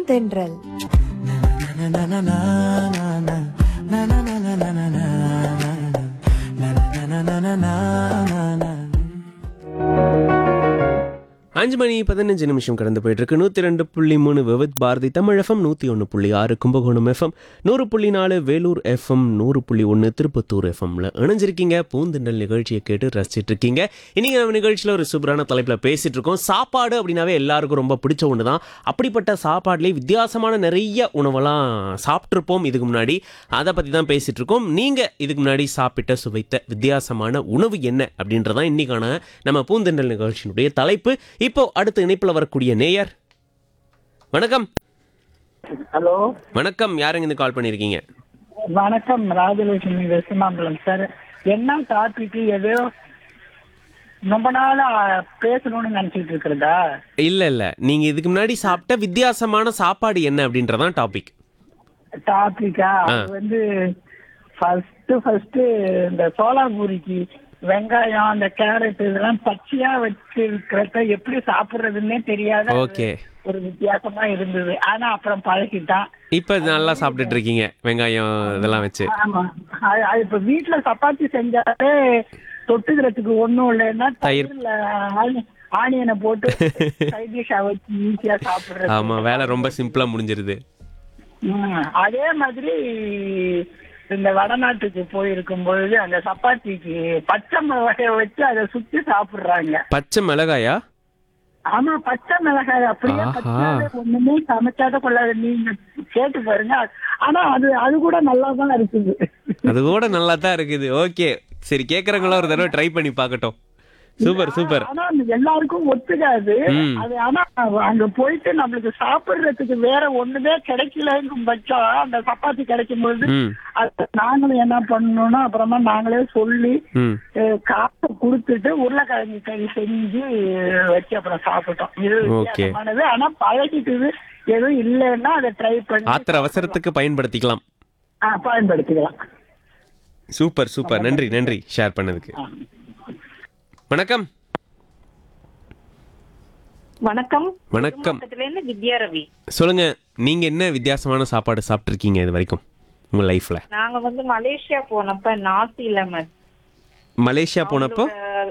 பூந்தென்றல். அஞ்சு மணி 15 கடந்து போயிட்டு இருக்கு. 102.3 Vividh Bharathi Tamil FM, 101.6 Kumbakonam FM, 100.4 Vellore FM, 100.1 Tirupattur எஃப்எம்ல இணைஞ்சிருக்கீங்க. பூந்தெண்டல் நிகழ்ச்சியை கேட்டு ரசிச்சிட்டு இருக்கீங்க. இன்னைக்கு நம்ம நிகழ்ச்சியில் ஒரு சூப்பரான தலைப்பில் பேசிட்டு இருக்கோம். சாப்பாடு அப்படின்னாவே எல்லாருக்கும் ரொம்ப பிடிச்ச ஒன்று தான். அப்படிப்பட்ட சாப்பாடுலேயே வித்தியாசமான நிறைய உணவெல்லாம் சாப்பிட்ருப்போம் இதுக்கு முன்னாடி. அதை பற்றி தான் பேசிட்டு இருக்கோம். நீங்கள் இதுக்கு முன்னாடி சாப்பிட்ட சுவைத்த வித்தியாசமான உணவு என்ன அப்படின்றதான் இன்னைக்கான நம்ம பூந்தெண்டல் நிகழ்ச்சியினுடைய தலைப்பு. இப்போ அடுத்த இணைப்புல வரக்கூடிய நேயர், வணக்கம். ஹலோ வணக்கம், யாருங்க இருந்து கால் பண்ணிருக்கீங்க? வணக்கம், ராஜலட்சுமி வெஸ்டமாம்பலம் சார். என்ன டாபிக் ஏதோ ரொம்ப நாளா பேசணும்னு நினைச்சிட்டு இருக்கிறதா? இல்ல, நீங்க இதுக்கு முன்னாடி சாப்பிட்ட வித்தியாசமான சாப்பாடு என்ன அப்படின்றதான் டாபிக். டாபிக்கா? அது வந்து ஃபர்ஸ்ட் இந்த சோளாபூரிக்கு வெங்காயம், அந்த கேரட் இதெல்லாம் பச்சையா வச்சு இருக்கிறத எப்படி சாப்பிடுறதுன்னே தெரியாத ஓகே, ஒரு வித்தியாசமா இருந்தது. ஆனா அப்புறம் பழகிட்டான். இப்ப நல்லா சாப்பிட்டுட்டு இருக்கீங்க வெங்காயம் இதெல்லாம் வச்சு. ஆமா, அது இப்ப வீட்டுல சப்பாத்தி செஞ்சாலே தொட்டுக்கிறதுக்கு ஒண்ணும் இல்லைன்னா தயிர்ல ஆனியனை போட்டு சைட் டிஷ்ஷா வச்சு ஈஸியா சாப்பிடுறது. ஆமா, வேலை ரொம்ப சிம்பிளா முடிஞ்சிருது. அதே மாதிரி இந்த வடநாட்டுக்கு போயிருக்கும் பொழுது அந்த சப்பாத்திக்கு பச்சை மிளகாய வச்சு அதை சுத்தி சாப்பிடுறாங்க. பச்சை மிளகாயா? ஆமா, பச்சை மிளகாய் அப்படியே பச்சை, ஒண்ணுமே சமைச்சாத கொள்ளாது. நீங்க கேட்டு பாருங்க. ஆனா அது கூட நல்லா தான் இருக்குது. அது கூட நல்லா தான் இருக்குது. ஓகே, சரி, கேக்குறவங்களா ஒரு தடவை ட்ரை பண்ணி பார்க்கட்டும். Super super. ஆனா எல்லாருக்கும் ஒத்துக்காது அது. ஆனா அங்க போயிட்டு நம்மளுக்கு சாப்பிடுறதுக்கு வேற ஒண்ணுமே கிடைக்கலங்கும் பட்சம் அந்த சப்பாத்தி கிடைக்கும் போது நாங்களும் என்ன பண்ணணும்னா அப்புறமா நாங்களே சொல்லி காசு கொடுத்துட்டு உருளைக்கிழங்கு கறி செஞ்சு வச்சு அப்புறம் சாப்பிட்டோம். இது வித்தியாசமானது. ஆனா பழகிட்டு எதுவும் இல்லைன்னா அதை ட்ரை பண்ணி ஆத்திர அவசரத்துக்கு பயன்படுத்திக்கலாம். பயன்படுத்திக்கலாம். சூப்பர் சூப்பர், நன்றி நன்றி ஷேர் பண்ணதுக்கு. வணக்கம். வணக்கம். வணக்கம், வித்யா ரவி. சொல்லுங்க, நீங்க என்ன வித்தியாசமான சாப்பாடு சாப்பிட்டு இருக்கீங்க இது வரைக்கும் உங்க லைஃப்ல? நாங்க வந்து மலேசியா போனப்ப நாசி லெமன். மலேசியா போனப்போ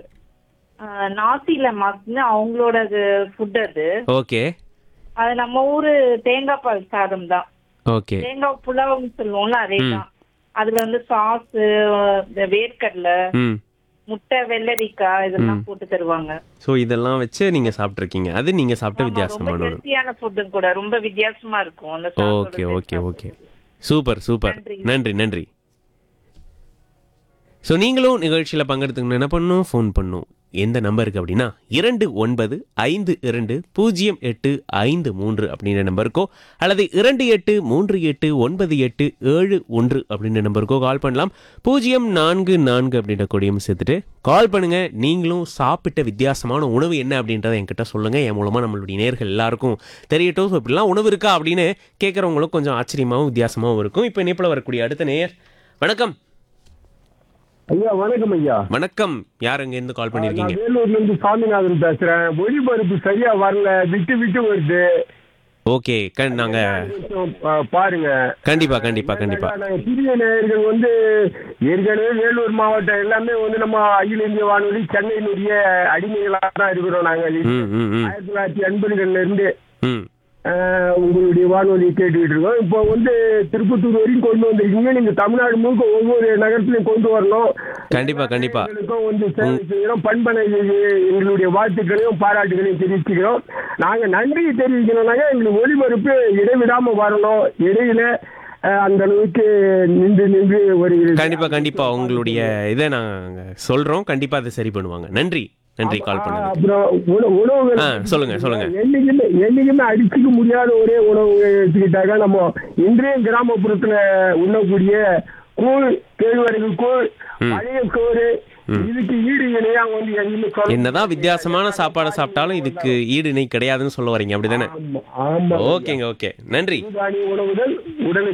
நாசி லெமன் அவங்களோட ஃபுட் அது. ஓகே. அது நம்ம ஊரு தேங்காய் பால் சாதம் தான். ஓகே. தேங்காய் புலாவ்னு சொல்லுவோம்ல, அதேதான். அதுல வந்து சாஸ், வேர்க்கடலை, முட்டை, வெள்ளரிக்காய் இதெல்லாம் போட்டு தருவாங்க. சோ இதெல்லாம் வச்சு நீங்க சாப்பிட்டுருக்கீங்க. அது நீங்க சாப்பிட்ட வித்தியாசமான ஹெல்த்தியான ஃபுட் கூட ரொம்ப வித்தியாசமா இருக்கும் அந்த. Okay okay okay, super super, நன்றி நன்றி. ஸோ நீங்களும் நிகழ்ச்சியில் பங்கெடுத்துக்கணும். என்ன பண்ணணும்? ஃபோன் பண்ணணும். எந்த நம்பருக்கு அப்படின்னா 29520853 அப்படின்ற நம்பருக்கோ அல்லது 28389871 அப்படின்ற நம்பருக்கோ கால் பண்ணலாம். 044 அப்படின்ற கொடியும் சேர்த்துட்டு கால் பண்ணுங்க. நீங்களும் சாப்பிட்ட வித்தியாசமான உணவு என்ன அப்படின்றத என்கிட்ட சொல்லுங்க. என் மூலமா நம்மளுடைய நேயர்கள் எல்லாருக்கும் தெரியட்டும். ஸோ இப்படிலாம் உணவு இருக்கா அப்படின்னு கேட்குறவங்களும் கொஞ்சம் ஆச்சரியமாகவும் வித்தியாசமாகவும் இருக்கும். இப்போ இணைப்பில் வரக்கூடிய அடுத்த நேயர், வணக்கம். ஐயா வணக்கம். ஐயா வணக்கம், யாருங்க இருந்து கால் பண்ணிருக்கீங்க? வேலூர்ல இருந்து சாமிநாதன் பேசுறேன். ஒளிபரப்பு சரியா வரல, விட்டு விட்டு வருது. ஓகே, நாங்க பாருங்க. கண்டிப்பா கண்டிப்பா கண்டிப்பா. சிறிய நேயர்கள் வந்து ஏற்கனவே வேலூர் மாவட்டம் எல்லாமே வந்து நம்ம அகில இந்திய வானொலி சென்னையினுடைய அடிமைகளாக தான் இருக்கிறோம். நாங்க 1980 இருந்து உங்களுடைய வானொலி கேட்டுக்கிட்டு இருக்கோம். இப்போ வந்து திருப்பத்தூர் வரைக்கும் கொண்டு வந்திருக்கீங்க. நீங்க தமிழ்நாடு முழுக்க ஒவ்வொரு நகரத்திலையும் கொண்டு வரணும். கண்டிப்பா கண்டிப்பா. வந்து சேவை செய்கிறோம். பண்பனை எங்களுடைய வாழ்த்துக்களையும் பாராட்டுகளையும் தெரிவிச்சுக்கிறோம். நாங்க நன்றி தெரிவிக்கணும்னாங்க எங்களுக்கு ஒளிபரப்பு இடைவிடாம வரணும். இடையில அந்த அளவுக்கு நின்று வருகிறது. கண்டிப்பா கண்டிப்பா, உங்களுடைய இதை நாங்க சொல்றோம். கண்டிப்பா அதை சரி பண்ணுவாங்க. நன்றி நன்றி கால் பண்ணுங்க. அப்புறம் உணவுகள் சொல்லுங்க சொல்லுங்க. என்னைக்குமே அடிச்சுக்க முடியாத ஒரே உணவு எடுத்துக்கிட்டாக்க நம்ம இன்றைய கிராமப்புறத்துல உண்ணக்கூடிய கூழ், கேழ்வரகு கூழ், பழைய சோறு, இதுக்கு ஈடு இணையா வந்து என்னதான் வித்தியாசமான சாப்பாடு சாப்பிட்டாலும் இதுக்கு ஈடு இணை கிடையாதுன்னு சொல்ல வரீங்க, அப்படிதானே? ஆமா. ஓகேங்க, ஓகே, நன்றி. உணவுகள் உடலுக்கு